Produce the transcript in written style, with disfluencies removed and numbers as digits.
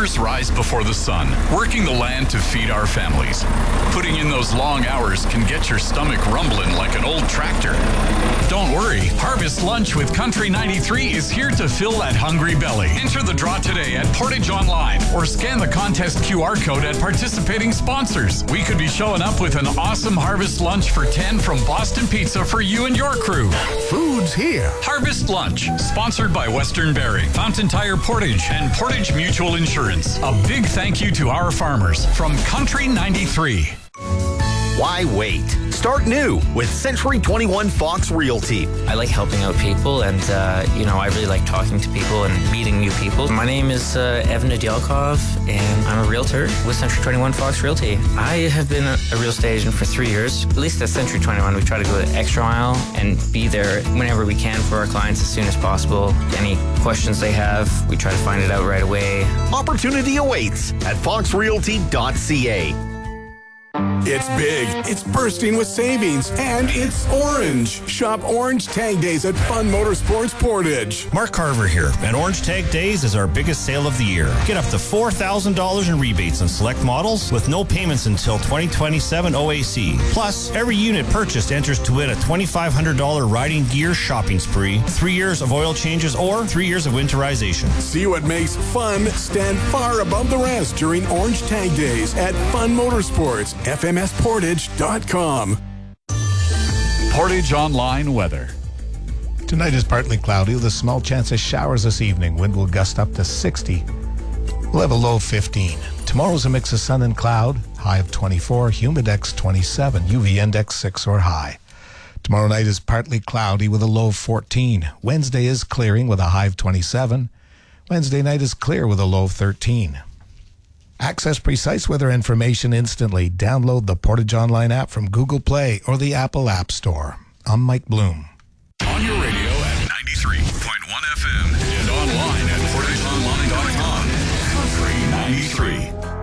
Farmers rise before the sun, working the land to feed our families. Putting in those long hours can get your stomach rumbling like an old tractor. Don't worry, Harvest Lunch with Country 93 is here to fill that hungry belly. Enter the draw today at Portage Online or scan the contest QR code at participating sponsors. We could be showing up with an awesome Harvest Lunch for 10 from Boston Pizza for you and your crew. Food's here. Harvest Lunch, sponsored by Western Berry, Fountain Tire Portage, and Portage Mutual Insurance. A big thank you to our farmers from Country 93. Why wait? Start new with Century 21 Fox Realty. I like helping out people, and I really like talking to people and meeting new people. My name is Evan Adyalkov, and I'm a realtor with Century 21 Fox Realty. I have been a real estate agent for 3 years. At least at Century 21, we try to go the extra mile and be there whenever we can for our clients as soon as possible. Any questions they have, we try to find it out right away. Opportunity awaits at foxrealty.ca. It's big, it's bursting with savings, and it's orange. Shop Orange Tag Days at Fun Motorsports Portage. Mark Carver here, and Orange Tag Days is our biggest sale of the year. Get up to $4,000 in rebates on select models with no payments until 2027 OAC. Plus, every unit purchased enters to win a $2,500 riding gear shopping spree, 3 years of oil changes, or 3 years of winterization. See what makes fun stand far above the rest during Orange Tag Days at Fun Motorsports. FMSportage.com. Portage Online weather. Tonight is partly cloudy with a small chance of showers this evening. Wind will gust up to 60. We'll have a low of 15. Tomorrow's a mix of sun and cloud, high of 24, humidex 27, UV index 6 or high. Tomorrow night is partly cloudy with a low of 14. Wednesday is clearing with a high of 27. Wednesday night is clear with a low of 13. Access precise weather information instantly. Download the Portage Online app from Google Play or the Apple App Store. I'm Mike Bloom. On your radio at 93.1 FM and online at portageonline.com. Country 93.